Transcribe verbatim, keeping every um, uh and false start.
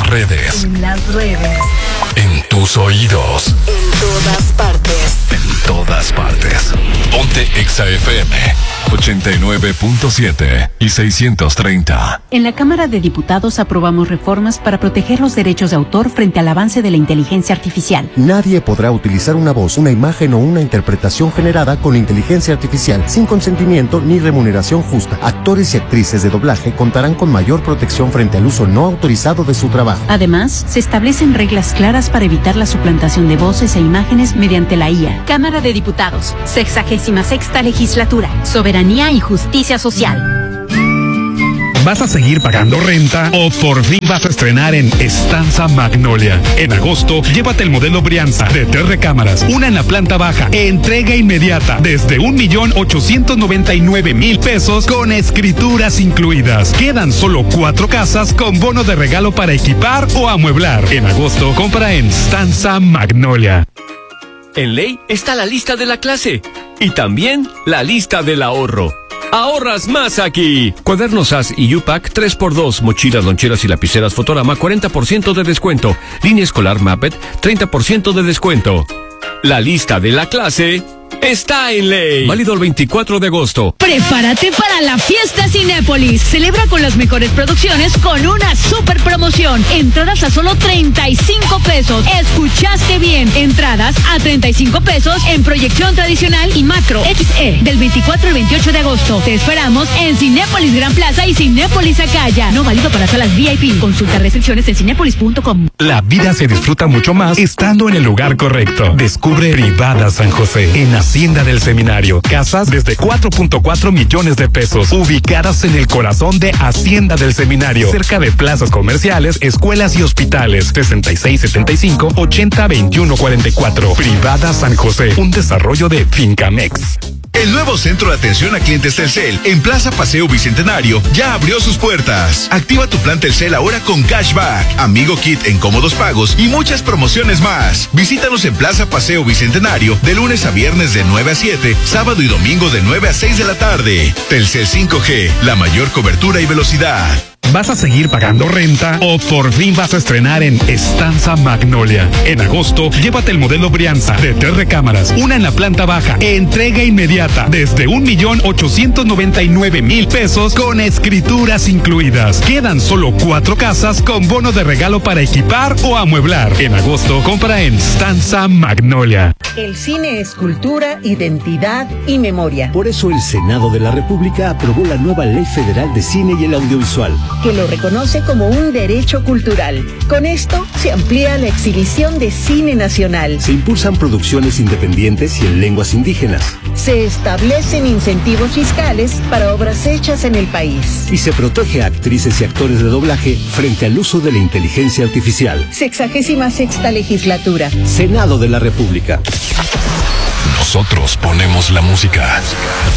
redes. En las redes. En tus oídos. En todas partes. En todas partes. Ponte Exa F M ochenta y nueve punto siete y seiscientos treinta. En la Cámara de Diputados aprobamos reformas para proteger los derechos de autor frente al avance de la inteligencia artificial. Nadie podrá utilizar una voz, una imagen o una interpretación generada con inteligencia artificial sin consentimiento ni remuneración justa. Actores y actrices de doblaje contarán con mayor protección frente al uso no autorizado de su trabajo. Además, se establecen reglas claras para evitar la suplantación de voces e imágenes mediante la I A. Cámara de Diputados, sexagésima sexta legislatura, soberanía y justicia social. ¿Vas a seguir pagando renta o por fin vas a estrenar en Estanza Magnolia? En agosto, llévate el modelo Brianza de tres recámaras, una en la planta baja, entrega inmediata, desde un millón ochocientos noventa y nueve mil pesos con escrituras incluidas. Quedan solo cuatro casas con bono de regalo para equipar o amueblar. En agosto, compra en Estanza Magnolia. En Ley está la lista de la clase y también la lista del ahorro. ¡Ahorras más aquí! Cuadernos A S y U PAC tres por dos, mochilas, loncheras y lapiceras Fotorama cuarenta por ciento de descuento. Línea escolar Muppet treinta por ciento de descuento. La lista de la clase está en Ley. Válido el veinticuatro de agosto. Prepárate para la fiesta Cinépolis. Celebra con las mejores producciones con una super promoción. Entradas a solo treinta y cinco pesos. Escuchaste bien. Entradas a treinta y cinco pesos en proyección tradicional y macro X E del veinticuatro al veintiocho de agosto. Te esperamos en Cinépolis Gran Plaza y Cinépolis Acaya. No válido para salas V I P. Consulta restricciones en cinépolis punto com. La vida se disfruta mucho más estando en el lugar correcto. Descubre Privada San José en Hacienda del Seminario. Casas desde cuatro punto cuatro millones de pesos, ubicadas en el corazón de Hacienda del Seminario, cerca de plazas comerciales, escuelas y hospitales. sesenta y seis setenta y cinco ochenta veintiuno cuarenta y cuatro. Privada San José, un desarrollo de Fincamex. El nuevo centro de atención a clientes Telcel en Plaza Paseo Bicentenario ya abrió sus puertas. Activa tu plan Telcel ahora con cashback, Amigo Kit en cómodos pagos y muchas promociones más. Visítanos en Plaza Paseo Bicentenario de lunes a viernes de nueve a siete, sábado y domingo de nueve a seis de la tarde. Telcel cinco G, la mayor cobertura y velocidad. ¿Vas a seguir pagando renta o por fin vas a estrenar en Estanza Magnolia? En agosto, llévate el modelo Brianza de tres recámaras, una en la planta baja, entrega inmediata, desde un millón ochocientos noventa y nueve mil pesos con escrituras incluidas. Quedan solo cuatro casas con bono de regalo para equipar o amueblar. En agosto, compra en Estanza Magnolia. El cine es cultura, identidad y memoria. Por eso el Senado de la República aprobó la nueva Ley Federal de Cine y el Audiovisual, que lo reconoce como un derecho cultural. Con esto se amplía la exhibición de cine nacional. Se impulsan producciones independientes y en lenguas indígenas. Se establecen incentivos fiscales para obras hechas en el país. Y se protege a actrices y actores de doblaje frente al uso de la inteligencia artificial. Sexagésima sexta legislatura. Senado de la República. Nosotros ponemos la música.